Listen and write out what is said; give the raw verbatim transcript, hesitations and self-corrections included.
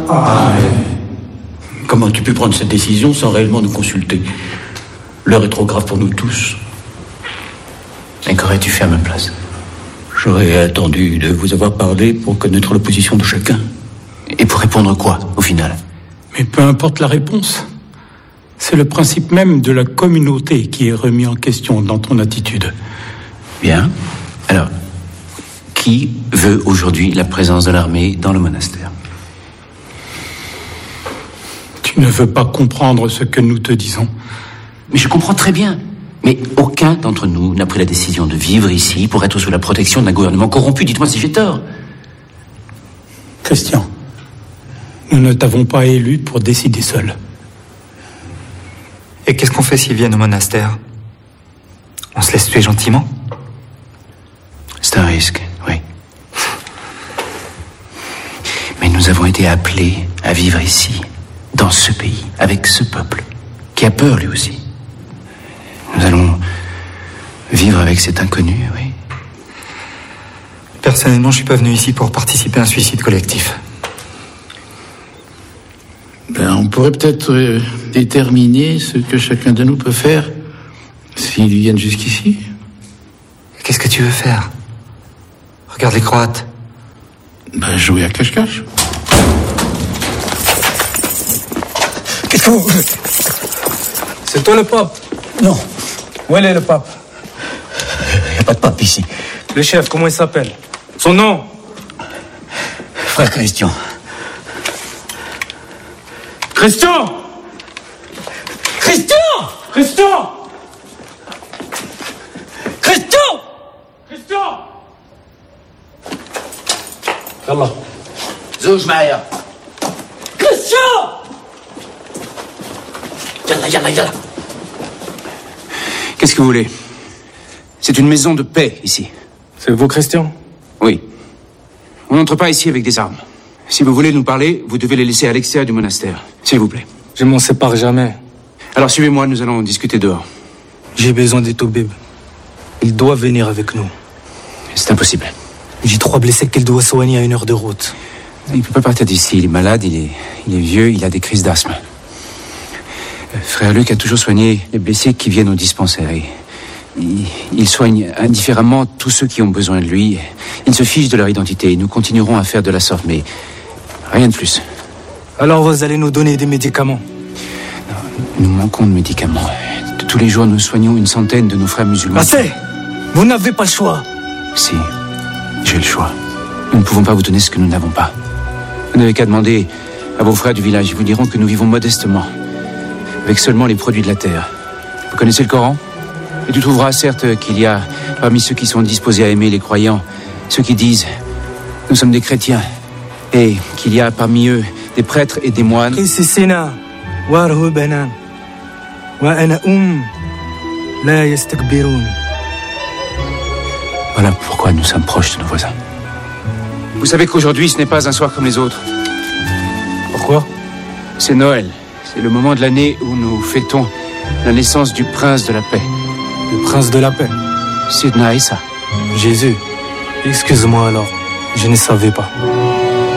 Ah, comment tu peux prendre cette décision sans réellement nous consulter? L'heure est trop grave pour nous tous. Et qu'aurais-tu fait à ma place? J'aurais attendu de vous avoir parlé pour connaître la position de chacun. Et pour répondre quoi, au final? Mais peu importe la réponse. C'est le principe même de la communauté qui est remis en question dans ton attitude. Bien. Alors, qui veut aujourd'hui la présence de l'armée dans le monastère? Tu ne veux pas comprendre ce que nous te disons. Mais je comprends très bien. Mais aucun d'entre nous n'a pris la décision de vivre ici pour être sous la protection d'un gouvernement corrompu. Dites-moi si j'ai tort. Christian, nous ne t'avons pas élu pour décider seul. Et qu'est-ce qu'on fait s'ils viennent au monastère? On se laisse tuer gentiment? C'est un risque, oui. Mais nous avons été appelés à vivre ici, dans ce pays, avec ce peuple, qui a peur lui aussi. Nous allons vivre avec cet inconnu, oui. Personnellement, je suis pas venu ici pour participer à un suicide collectif. Ben, on pourrait peut-être euh, déterminer ce que chacun de nous peut faire s'ils viennent jusqu'ici. Qu'est-ce que tu veux faire? Regarde les Croates. Ben, jouer à cache-cache. Qu'est-ce que vous... C'est toi le pape? Non. Où est le pape? Il n'y a pas de pape ici. Le chef, comment il s'appelle? Son nom? Frère Christian. Christian! Christian! Christian! Christian! Christian! Yallah. زوج معايا. Christian! يلا يلا يلا. Qu'est-ce que vous voulez? C'est une maison de paix, ici. C'est vous, Christian? Oui. On n'entre pas ici avec des armes. Si vous voulez nous parler, vous devez les laisser à l'extérieur du monastère. S'il vous plaît. Je m'en sépare jamais. Alors suivez-moi, nous allons discuter dehors. J'ai besoin des Toubib. Il doit venir avec nous. C'est impossible. J'ai trois blessés qu'il doit soigner à une heure de route. Il ne peut pas partir d'ici. Il est malade, il est, il est vieux, il a des crises d'asthme. Frère Luc a toujours soigné les blessés qui viennent au dispensaire. Il, il soigne indifféremment tous ceux qui ont besoin de lui. Il se fiche de leur identité. Nous continuerons à faire de la sorte, mais rien de plus. Alors vous allez nous donner des médicaments? Nous manquons de médicaments. Tous les jours, nous soignons une centaine de nos frères musulmans. Assez! Vous n'avez pas le choix. Si, j'ai le choix. Nous ne pouvons pas vous donner ce que nous n'avons pas. Vous n'avez qu'à demander à vos frères du village. Ils vous diront que nous vivons modestement, avec seulement les produits de la terre. Vous connaissez le Coran? Et tu trouveras certes qu'il y a parmi ceux qui sont disposés à aimer les croyants, ceux qui disent « Nous sommes des chrétiens », et qu'il y a parmi eux des prêtres et des moines. Voilà pourquoi nous sommes proches de nos voisins. Vous savez qu'aujourd'hui, ce n'est pas un soir comme les autres. Pourquoi? C'est Noël. C'est le moment de l'année où nous fêtons la naissance du prince de la paix. Le prince de la paix? Sidna Issa. Jésus. Excuse-moi alors, je ne savais pas.